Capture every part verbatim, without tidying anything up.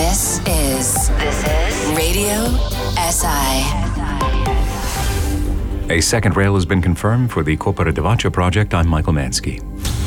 This is This is Radio S I. A second rail has been confirmed for the Kopara Divača project. I'm Michael Mansky.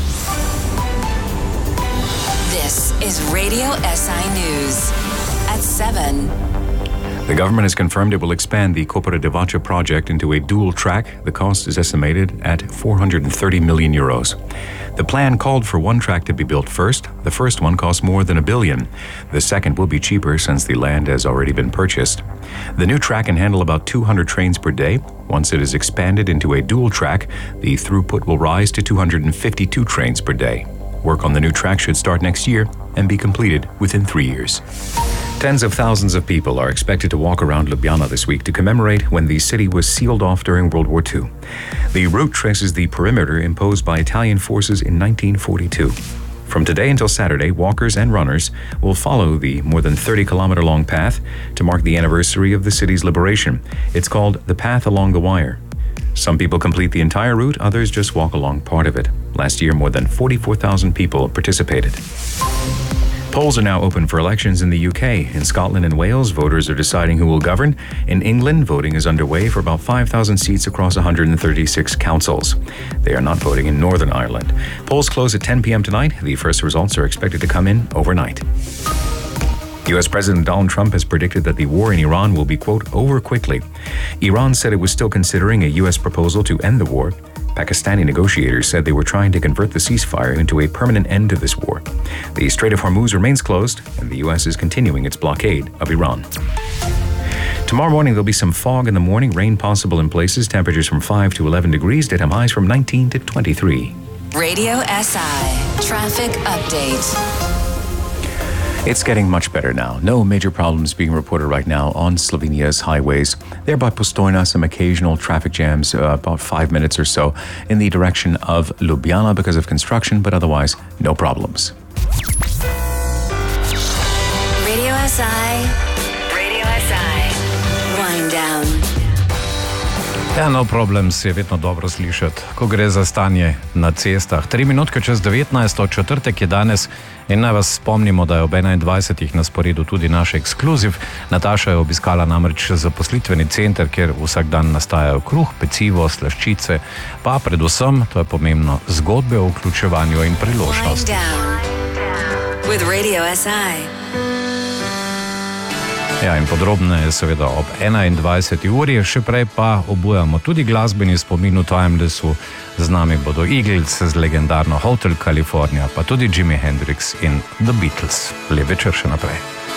This is Radio S I News at seven. The government has confirmed it will expand the Kopara Divača project into a dual track. The cost is estimated at four hundred thirty million euros. The plan called for one track to be built first. The first one cost more than a billion. The second will be cheaper since the land has already been purchased. The new track can handle about two hundred trains per day. Once it is expanded into a dual track, the throughput will rise to two hundred fifty-two trains per day. Work on the new track should start next year and be completed within three years. Tens of thousands of people are expected to walk around Ljubljana this week to commemorate when the city was sealed off during World War Two. The route traces the perimeter imposed by Italian forces in nineteen forty-two. From today until Saturday, walkers and runners will follow the more than thirty kilometer long path to mark the anniversary of the city's liberation. It's called the Path Along the Wire. Some people complete the entire route, others just walk along part of it. Last year, more than forty-four thousand people participated. Polls are now open for elections in the U K. In Scotland and Wales, voters are deciding who will govern. In England, voting is underway for about five thousand seats across one hundred thirty-six councils. They are not voting in Northern Ireland. Polls close at ten p.m. tonight. The first results are expected to come in overnight. U S President Donald Trump has predicted that the war in Iran will be, quote, over quickly. Iran said it was still considering a U S proposal to end the war. Pakistani negotiators said they were trying to convert the ceasefire into a permanent end to this war. The Strait of Hormuz remains closed, and the U S is continuing its blockade of Iran. Tomorrow morning, there'll be some fog in the morning, rain possible in places, temperatures from five to eleven degrees, daytime highs from nineteen to twenty-three. Radio S I Traffic Update. It's getting much better now. No major problems being reported right now on Slovenia's highways. There by Postojna, some occasional traffic jams, uh, about five minutes or so in the direction of Ljubljana because of construction, but otherwise, no problems. Radio S I. Radio S I. Wind down. Ja, no problems je vedno dobro slišati, ko gre za stanje na cestah. Tri minutke čez devetnajsto, četrtek je danes in naj vas spomnimo, da je ob enaindvajsetih na sporedu tudi naš ekskluziv. Nataša je obiskala namreč zaposlitveni center, kjer vsak dan nastajajo kruh, pecivo, slaščice, pa predvsem, to je pomembno, zgodbe o vključevanju in priložnosti. With Radio S I. Ja, in podrobno je seveda ob enaindvajseti uri, še prej pa obujamo tudi glasbeni spomin v Timelessu. Z nami bodo Eagles z legendarno Hotel California, pa tudi Jimi Hendrix in The Beatles. Lep večer še naprej.